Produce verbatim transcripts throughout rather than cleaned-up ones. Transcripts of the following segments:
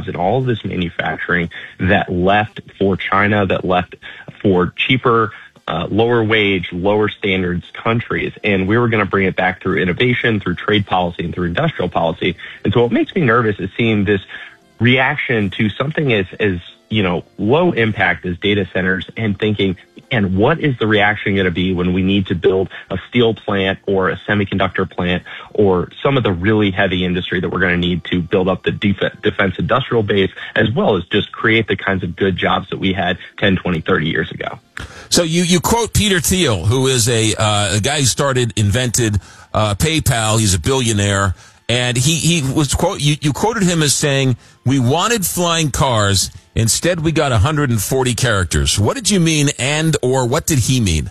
jobs and all of this manufacturing that left for China, that left for cheaper, uh, lower wage, lower standards countries. And we were going to bring it back through innovation, through trade policy, and through industrial policy. And so what makes me nervous is seeing this reaction to something as, as you know, low impact as data centers, and thinking, and what is the reaction going to be when we need to build a steel plant or a semiconductor plant or some of the really heavy industry that we're going to need to build up the def- defense industrial base, as well as just create the kinds of good jobs that we had ten, twenty, thirty years ago. So you, you quote Peter Thiel, who is a, uh, a guy who started, invented uh, PayPal. He's a billionaire. And he, he was quote, you, you quoted him as saying, "We wanted flying cars. Instead, we got one hundred forty characters." What did you mean, and or what did he mean?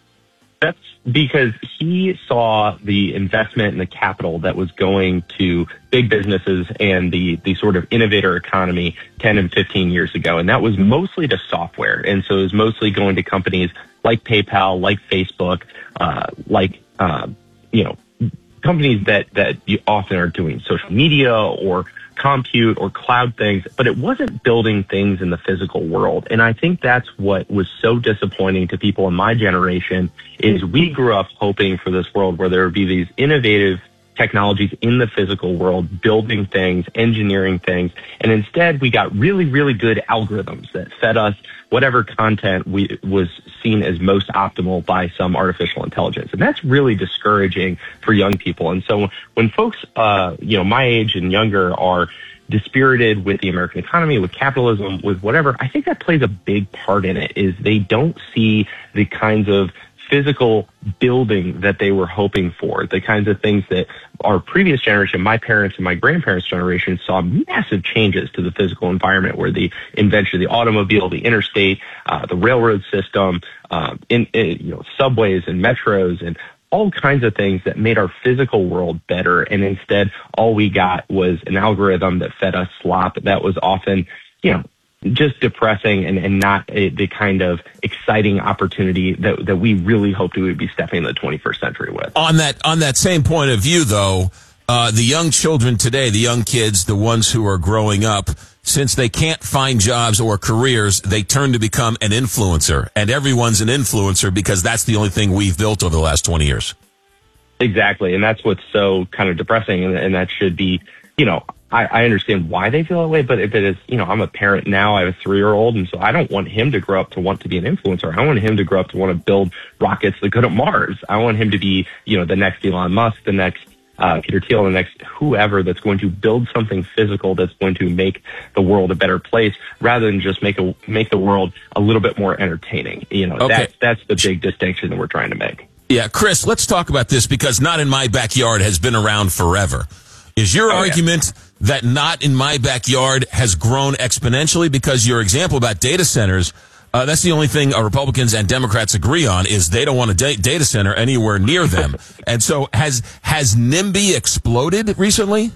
That's because he saw the investment and the capital that was going to big businesses and the, the sort of innovator economy ten and fifteen years ago. And that was mostly to software. And so it was mostly going to companies like PayPal, like Facebook, uh, like, uh, you know, companies that, that you often are doing social media or compute or cloud things, but it wasn't building things in the physical world. And I think that's what was so disappointing to people in my generation is we grew up hoping for this world where there would be these innovative technologies in the physical world, building things, engineering things. And instead we got really, really good algorithms that fed us whatever content we was seen as most optimal by some artificial intelligence. And that's really discouraging for young people. And so when folks, uh, you know, my age and younger are dispirited with the American economy, with capitalism, with whatever, I think that plays a big part in it, is they don't see the kinds of physical building that they were hoping for, the kinds of things that our previous generation, my parents and my grandparents' generation, saw massive changes to the physical environment, where the invention of the automobile, the interstate, uh, the railroad system, uh, in, in you know subways and metros and all kinds of things that made our physical world better. And instead, all we got was an algorithm that fed us slop that was often, you know, just depressing and, and not a, the kind of exciting opportunity that, that we really hoped we would be stepping in the twenty-first century with. On that, on that same point of view, though, uh, the young children today, the young kids, the ones who are growing up, since they can't find jobs or careers, they turn to become an influencer. And everyone's an influencer because that's the only thing we've built over the last twenty years. Exactly. And that's what's so kind of depressing. And, and that should be, you know, I, I understand why they feel that way, but if it is, you know, I'm a parent now, I have a three-year-old, and so I don't want him to grow up to want to be an influencer. I want him to grow up to want to build rockets that go to Mars. I want him to be, you know, the next Elon Musk, the next uh, Peter Thiel, the next whoever that's going to build something physical that's going to make the world a better place, rather than just make a make the world a little bit more entertaining. You know, okay. that's that's the big distinction that we're trying to make. Yeah, Chris, let's talk about this, because Not in My Backyard has been around forever. Is your oh, argument yeah. that Not in My Backyard has grown exponentially? Because your example about data centers, uh, that's the only thing uh, Republicans and Democrats agree on, is they don't want a da- data center anywhere near them. And so has has NIMBY exploded recently?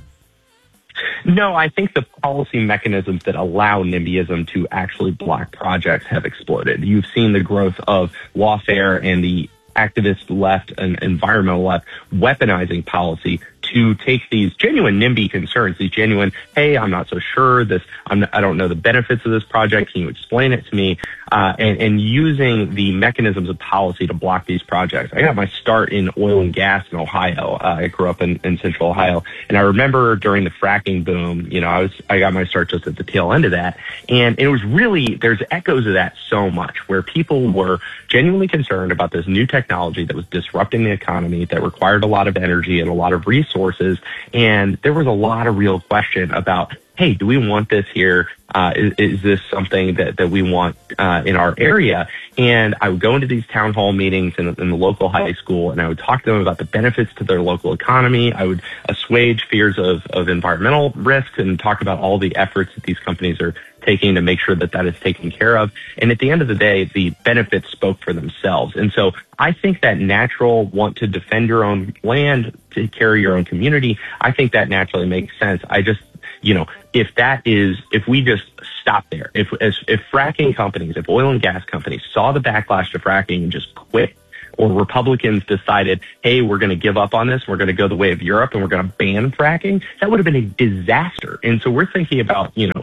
No, I think the policy mechanisms that allow NIMBYism to actually block projects have exploded. You've seen the growth of lawfare and the activist left and environmental left weaponizing policy to take these genuine NIMBY concerns, these genuine, hey, I'm not so sure, this, I'm, I don't know the benefits of this project, can you explain it to me, uh, and, and using the mechanisms of policy to block these projects. I got my start in oil and gas in Ohio. Uh, I grew up in, in central Ohio, and I remember during the fracking boom, you know, I was, I got my start just at the tail end of that, and it was really, there's echoes of that so much, where people were genuinely concerned about this new technology that was disrupting the economy, that required a lot of energy and a lot of resources. And there was a lot of real question about, hey, do we want this here? Uh, is, is this something that, that we want uh, in our area? And I would go into these town hall meetings in, in the local high school, and I would talk to them about the benefits to their local economy. I would assuage fears of, of environmental risks and talk about all the efforts that these companies are taking to make sure that that is taken care of. And at the end of the day, the benefits spoke for themselves. And so I think that natural want to defend your own land, to carry your own community, I think that naturally makes sense. I just, you know, if that is, if we just stop there, if, if, if fracking companies, if oil and gas companies saw the backlash to fracking and just quit, or Republicans decided, hey, we're going to give up on this, we're going to go the way of Europe, and we're going to ban fracking, that would have been a disaster. And so we're thinking about, you know,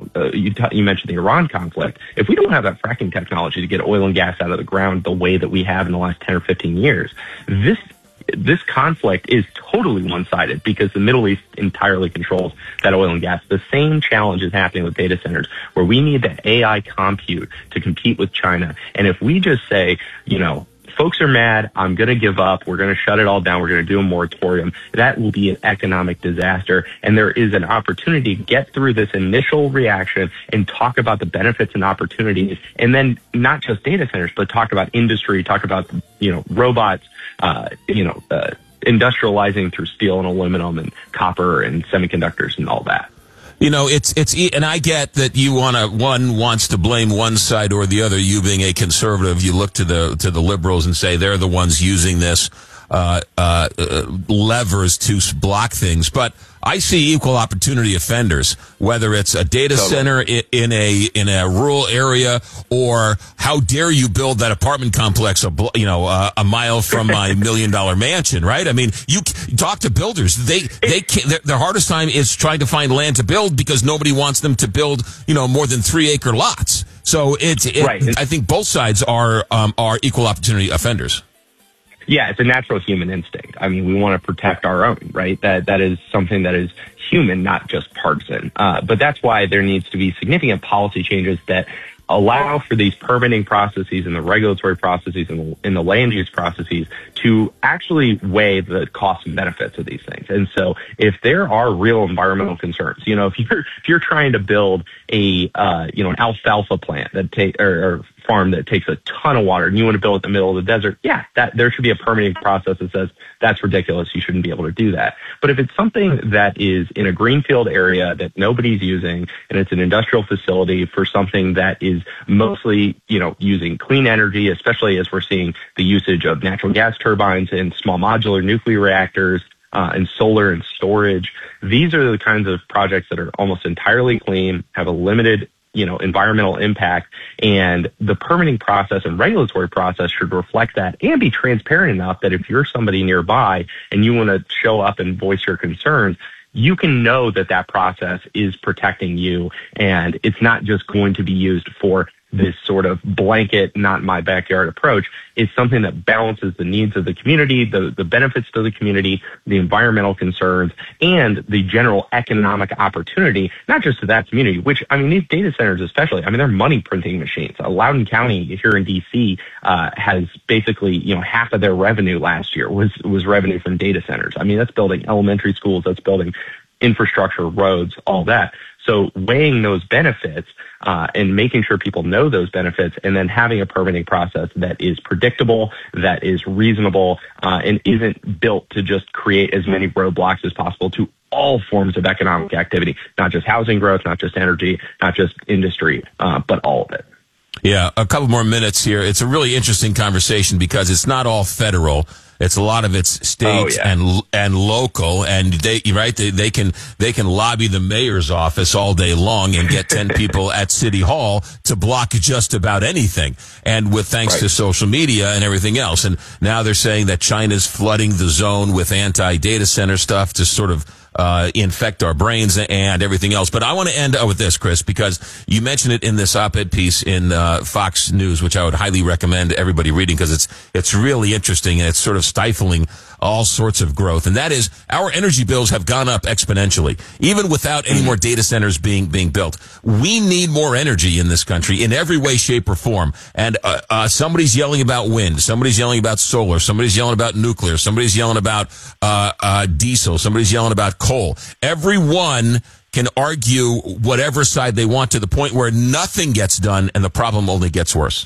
uh, you, t- you mentioned the Iran conflict. If we don't have that fracking technology to get oil and gas out of the ground the way that we have in the last ten or fifteen years, this this conflict is totally one-sided because the Middle East entirely controls that oil and gas. The same challenge is happening with data centers, where we need that A I compute to compete with China. And if we just say, you know, folks are mad, I'm going to give up, we're going to shut it all down, we're going to do a moratorium, that will be an economic disaster. And there is an opportunity to get through this initial reaction and talk about the benefits and opportunities, and then not just data centers, but talk about industry, talk about, you know, robots, uh, you know, uh, industrializing through steel and aluminum and copper and semiconductors and all that. You know, it's, it's, and I get that you want to, one wants to blame one side or the other. You being a conservative, you look to the, to the liberals and say they're the ones using this, uh, uh, uh levers to block things. But I see equal opportunity offenders, whether it's a data totally. center in, in a, in a rural area, or how dare you build that apartment complex, a, you know, uh, a mile from my million dollar mansion, right? I mean, you talk to builders. They, they can't, their, their hardest time is trying to find land to build because nobody wants them to build, you know, more than three acre lots. So it's, it, right. I think both sides are, um, are equal opportunity offenders. Yeah, it's a natural human instinct. I mean, we want to protect our own, right? That that is something that is human, not just partisan. Uh, but that's why there needs to be significant policy changes that allow for these permitting processes and the regulatory processes and the, and the land use processes to actually weigh the costs and benefits of these things. And so if there are real environmental concerns, you know, if you're, if you're trying to build a, uh, you know, an alfalfa plant that take, or, or farm that takes a ton of water and you want to build it in the middle of the desert, yeah, that there should be a permitting process that says that's ridiculous. You shouldn't be able to do that. But if it's something that is in a greenfield area that nobody's using and it's an industrial facility for something that is mostly, you know, using clean energy, especially as we're seeing the usage of natural gas turbines and small modular nuclear reactors, uh, and solar and storage, these are the kinds of projects that are almost entirely clean, have a limited, you know, environmental impact, and the permitting process and regulatory process should reflect that and be transparent enough that if you're somebody nearby and you want to show up and voice your concerns, you can know that that process is protecting you and it's not just going to be used for this sort of blanket, not my backyard approach. It's something that balances the needs of the community, the, the benefits to the community, the environmental concerns, and the general economic opportunity, not just to that community, which, I mean, these data centers especially, I mean, they're money printing machines. Uh, Loudoun County here in D C uh, has basically, you know, half of their revenue last year was, was revenue from data centers. I mean, that's building elementary schools, that's building infrastructure, roads, all that. So weighing those benefits uh, and making sure people know those benefits, and then having a permitting process that is predictable, that is reasonable, uh, and isn't built to just create as many roadblocks as possible to all forms of economic activity, not just housing growth, not just energy, not just industry, uh, but all of it. Yeah, a couple more minutes here. It's a really interesting conversation because it's not all federal. It's a lot of it's state oh, yeah. and and local, and they right they, they can they can lobby the mayor's office all day long and get ten people at City Hall to block just about anything. And with thanks right. to social media and everything else, and now they're saying that China's flooding the zone with anti-data center stuff to sort of uh infect our brains and everything else. But I want to end with this, Chris, because you mentioned it in this op-ed piece in uh, Fox News, which I would highly recommend everybody reading because it's it's really interesting and it's sort of stifling all sorts of growth. And that is, our energy bills have gone up exponentially, even without any more data centers being being built. We need more energy in this country in every way, shape, or form. And uh, uh somebody's yelling about wind, somebody's yelling about solar, somebody's yelling about nuclear, somebody's yelling about uh uh diesel, somebody's yelling about coal. Everyone can argue whatever side they want to the point where nothing gets done and the problem only gets worse.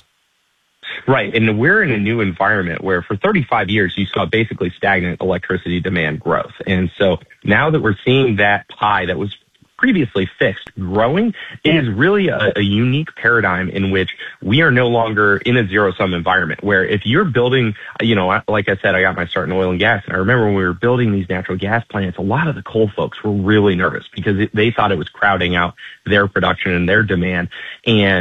Right. And we're in a new environment where for thirty-five years, you saw basically stagnant electricity demand growth. And so now that we're seeing that pie that was previously fixed growing, it is really a, a unique paradigm in which we are no longer in a zero-sum environment where if you're building, you know, like I said, I got my start in oil and gas. And I remember when we were building these natural gas plants, a lot of the coal folks were really nervous because it, they thought it was crowding out their production and their demand. And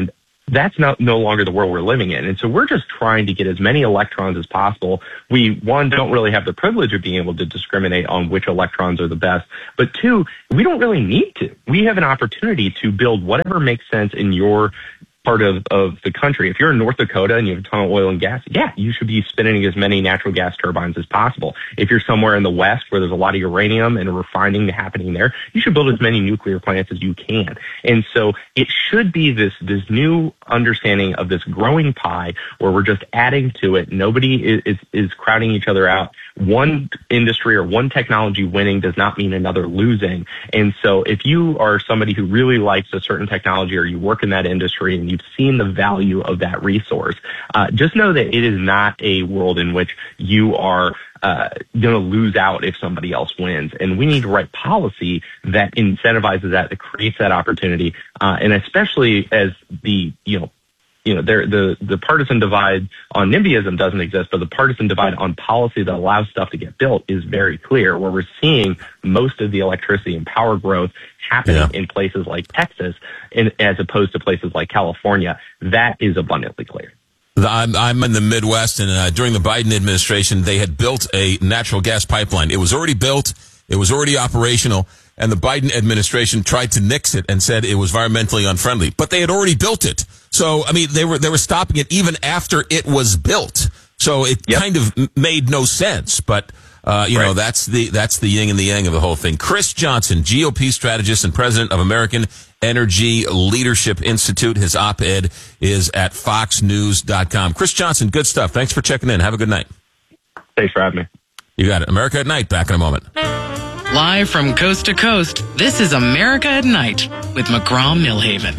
that's not no longer the world we're living in. And so we're just trying to get as many electrons as possible. We, one, don't really have the privilege of being able to discriminate on which electrons are the best. But two, we don't really need to. We have an opportunity to build whatever makes sense in your part of, of the country. If you're in North Dakota and you have a ton of oil and gas, yeah, you should be spinning as many natural gas turbines as possible. If you're somewhere in the West where there's a lot of uranium and refining happening there, you should build as many nuclear plants as you can. And so it should be this, this new understanding of this growing pie where we're just adding to it. Nobody is, is, is crowding each other out. One industry or one technology winning does not mean another losing. And so if you are somebody who really likes a certain technology or you work in that industry and you've seen the value of that resource, uh, just know that it is not a world in which you are uh, going to lose out if somebody else wins. And we need to write policy that incentivizes that, that creates that opportunity. Uh, and especially as the, you know, You know, there, the, the partisan divide on NIMBYism doesn't exist, but the partisan divide on policy that allows stuff to get built is very clear, where we're seeing most of the electricity and power growth happening yeah. in places like Texas in, as opposed to places like California. That is abundantly clear. I'm, I'm in the Midwest, and uh, during the Biden administration, they had built a natural gas pipeline. It was already built. It was already operational. And the Biden administration tried to nix it and said it was environmentally unfriendly, but they had already built it. So, I mean, they were, they were stopping it even after it was built. So it yep. kind of made no sense, but, uh, you right. know, that's the, that's the yin and the yang of the whole thing. Chris Johnson, G O P strategist and president of American Energy Leadership Institute. His op-ed is at fox news dot com. Chris Johnson, good stuff. Thanks for checking in. Have a good night. Thanks for having me. You got it. America at Night. Back in a moment. Live from coast to coast, this is America at Night with McGraw Millhaven.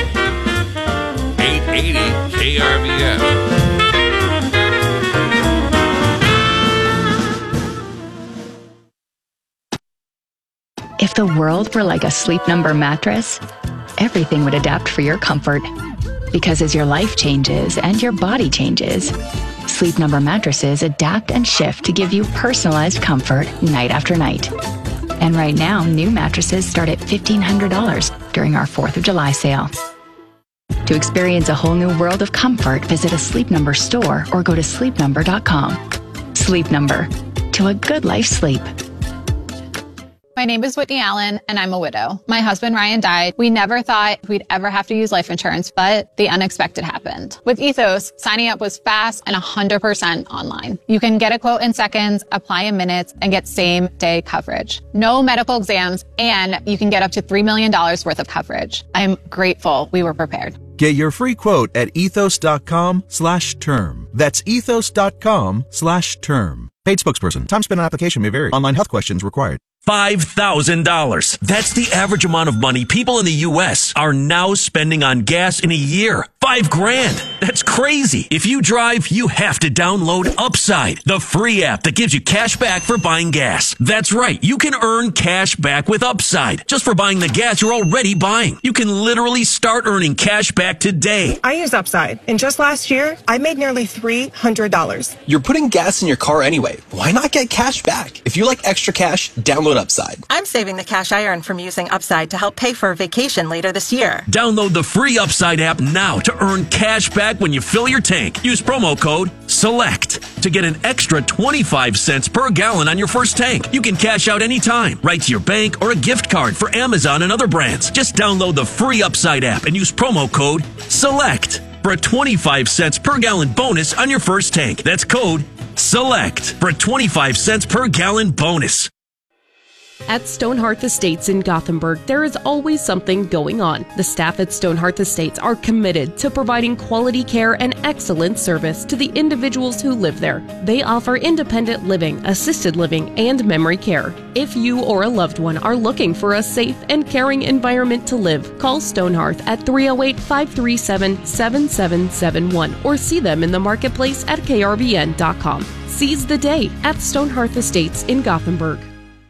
eight eighty K R V F. If the world were like a Sleep Number mattress, everything would adapt for your comfort. Because as your life changes and your body changes, Sleep Number mattresses adapt and shift to give you personalized comfort night after night. And right now, new mattresses start at fifteen hundred dollars during our fourth of July sale. To experience a whole new world of comfort, visit a Sleep Number store or go to sleep number dot com. Sleep Number. To a good life sleep. My name is Whitney Allen, and I'm a widow. My husband, Ryan, died. We never thought we'd ever have to use life insurance, but the unexpected happened. With Ethos, signing up was fast and one hundred percent online. You can get a quote in seconds, apply in minutes, and get same-day coverage. No medical exams, and you can get up to three million dollars worth of coverage. I'm grateful we were prepared. Get your free quote at ethos.com slash term. That's ethos.com slash term. Paid spokesperson. Time spent on application may vary. Online health questions required. five thousand dollars. That's the average amount of money people in the U S are now spending on gas in a year. Five grand. That's crazy. If you drive, you have to download Upside, the free app that gives you cash back for buying gas. That's right. You can earn cash back with Upside just for buying the gas you're already buying. You can literally start earning cash back today. I use Upside, and just last year, I made nearly three hundred dollars. You're putting gas in your car anyway. Why not get cash back? If you like extra cash, download Upside. I'm saving the cash I earn from using Upside to help pay for a vacation later this year. Download the free Upside app now to earn cash back when you fill your tank. Use promo code SELECT to get an extra twenty-five cents per gallon on your first tank. You can cash out anytime, right to your bank or a gift card for Amazon and other brands. Just download the free Upside app and use promo code SELECT for a twenty-five cents per gallon bonus on your first tank. That's code SELECT for a twenty-five cents per gallon bonus. At Stonehearth Estates in Gothenburg, there is always something going on. The staff at Stonehearth Estates are committed to providing quality care and excellent service to the individuals who live there. They offer independent living, assisted living, and memory care. If you or a loved one are looking for a safe and caring environment to live, call Stonehearth at three oh eight, five three seven, seven seven seven one or see them in the marketplace at K R V N dot com. Seize the day at Stonehearth Estates in Gothenburg.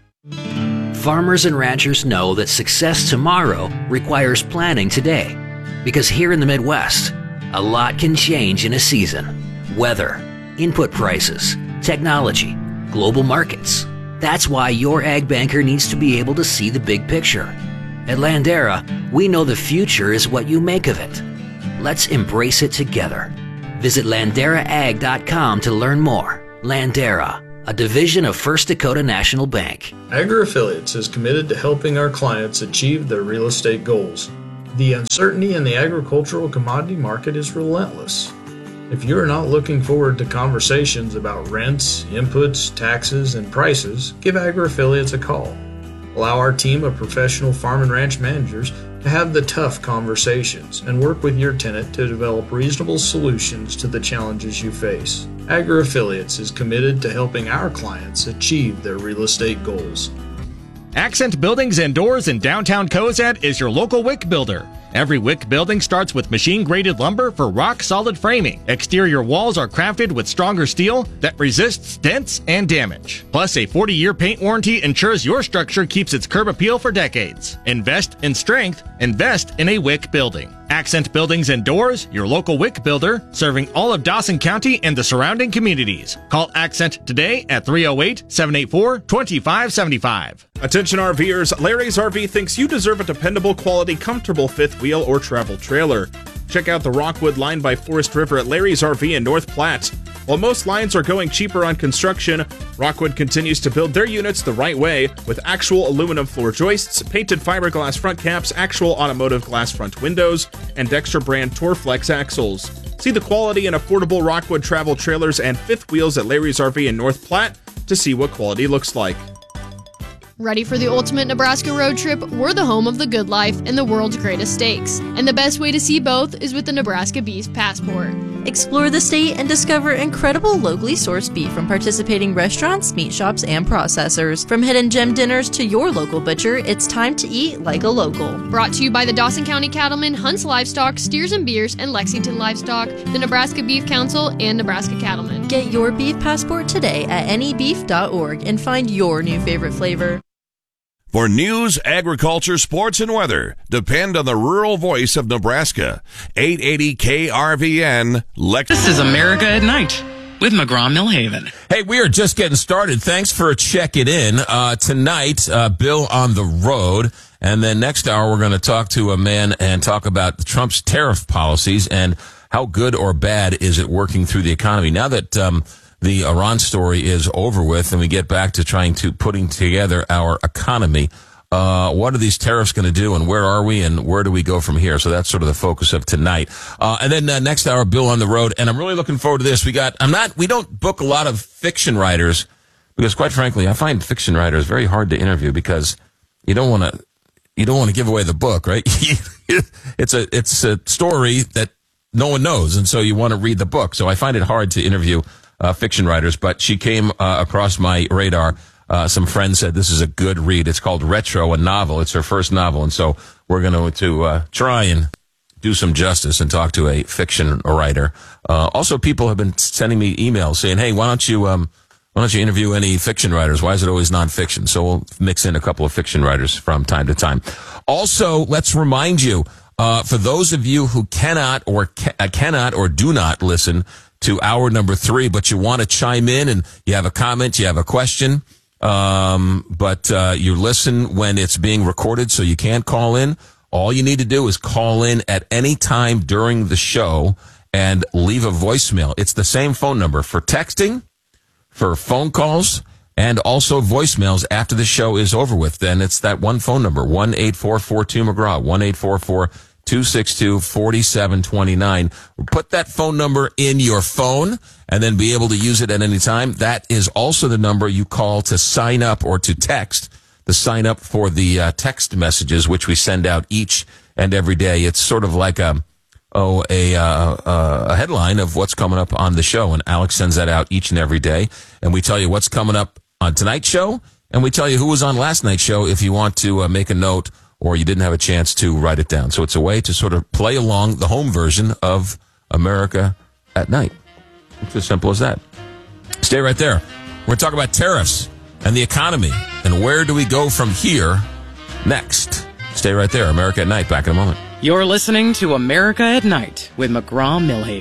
Farmers and ranchers know that success tomorrow requires planning today. Because here in the Midwest, a lot can change in a season. Weather, input prices, technology, global markets. That's why your ag banker needs to be able to see the big picture. At Landera, we know the future is what you make of it. Let's embrace it together. Visit Landera Ag dot com to learn more. Landera, a division of First Dakota National Bank. AgriAffiliates is committed to helping our clients achieve their real estate goals. The uncertainty in the agricultural commodity market is relentless. If you are not looking forward to conversations about rents, inputs, taxes, and prices, give AgriAffiliates a call. Allow our team of professional farm and ranch managers to have the tough conversations and work with your tenant to develop reasonable solutions to the challenges you face. AgriAffiliates is committed to helping our clients achieve their real estate goals. Accent Buildings and Doors in downtown Cozad is your local wick builder. Every wick building starts with machine-graded lumber for rock-solid framing. Exterior walls are crafted with stronger steel that resists dents and damage. Plus, a forty-year paint warranty ensures your structure keeps its curb appeal for decades. Invest in strength. Invest in a wick building. Accent Buildings and Doors, your local wick builder, serving all of Dawson County and the surrounding communities. Call Accent today at three oh eight, seven eight four, two five seven five. Attention RVers, Larry's R V thinks you deserve a dependable, quality, comfortable fifth wheel or travel trailer. Check out the Rockwood line by Forest River at Larry's R V in North Platte. While most lines are going cheaper on construction, Rockwood continues to build their units the right way with actual aluminum floor joists, painted fiberglass front caps, actual automotive glass front windows, and Dexter brand Torflex axles. See the quality and affordable Rockwood travel trailers and fifth wheels at Larry's R V in North Platte to see what quality looks like. Ready for the ultimate Nebraska road trip? We're the home of the good life and the world's greatest steaks. And the best way to see both is with the Nebraska Beef Passport. Explore the state and discover incredible locally sourced beef from participating restaurants, meat shops, and processors. From hidden gem dinners to your local butcher, it's time to eat like a local. Brought to you by the Dawson County Cattlemen, Hunts Livestock, Steers and Beers, and Lexington Livestock, the Nebraska Beef Council, and Nebraska Cattlemen. Get your beef passport today at any beef dot org and find your new favorite flavor. For news, agriculture, sports, and weather, depend on the rural voice of Nebraska. eight eighty K R V N, Lex. This is America at Night with McGraw-Millhaven. Hey, we are just getting started. Thanks for checking in. Uh, tonight, uh, Bill on the road. And then next hour, we're going to talk to a man and talk about Trump's tariff policies and how good or bad is it working through the economy. Now that um, the Iran story is over with and we get back to trying to putting together our economy, uh, what are these tariffs going to do and where are we and where do we go from here? So that's sort of the focus of tonight. Uh, and then uh, next hour, Bill on the road. And I'm really looking forward to this. We got, I'm not, we don't book a lot of fiction writers because quite frankly, I find fiction writers very hard to interview because you don't want to, you don't want to give away the book, right? it's a, it's a story that no one knows. And so you want to read the book. So I find it hard to interview Uh, fiction writers, but she came uh, across my radar. Uh, some friends said this is a good read. It's called Retro, a novel. It's her first novel, and so we're going to to uh, try and do some justice and talk to a fiction writer. Uh, also, people have been sending me emails saying, "Hey, why don't you um, why don't you interview any fiction writers? Why is it always nonfiction?" So we'll mix in a couple of fiction writers from time to time. Also, let's remind you, uh, for those of you who cannot or ca- cannot or do not listen to hour number three, but you want to chime in and you have a comment, you have a question, um, but uh, you listen when it's being recorded so you can't call in. All you need to do is call in at any time during the show and leave a voicemail. It's the same phone number for texting, for phone calls, and also voicemails after the show is over with. Then it's that one phone number, one eight four four two McGraw, one eight four four two six two, four seven two nine. Put that phone number in your phone and then be able to use it at any time. That is also the number you call to sign up or to text, to sign up for the uh, text messages, which we send out each and every day. It's sort of like a, oh, a, uh, a headline of what's coming up on the show. And Alex sends that out each and every day. And we tell you what's coming up on tonight's show. And we tell you who was on last night's show if you want to uh, make a note or you didn't have a chance to write it down. So it's a way to sort of play along the home version of America at Night. It's as simple as that. Stay right there. We're going to talk about tariffs and the economy and where do we go from here next. Stay right there. America at Night. Back in a moment. You're listening to America at Night with McGraw-Millhaven.